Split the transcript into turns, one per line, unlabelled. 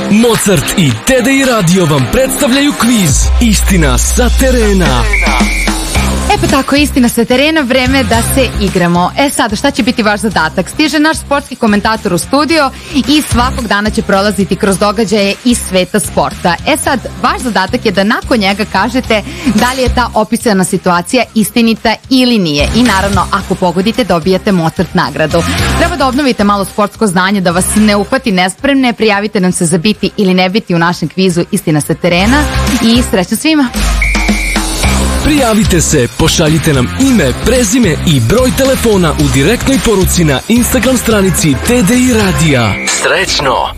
Mozart i TDI Radio vam predstavljaju kviz Istina sa terena.
Pa tako, istina sa terena, vreme da se igramo. Sada, šta će biti vaš zadatak? Stiže naš sportski komentator u studio i svakog dana će prolaziti kroz događaje iz sveta sporta. Sad, vaš zadatak je da nakon njega kažete da li je ta opisana situacija istinita ili nije. I naravno, ako pogodite, dobijete Mozart nagradu. Treba da obnovite malo sportsko znanje, da vas ne uhvati nespremne. Prijavite nam se za biti ili ne biti u našem kvizu Istina sa terena i srećno svima!
Prijavite se, pošaljite nam ime, prezime i broj telefona u direktnoj poruci na Instagram stranici TDI Radija. Srećno!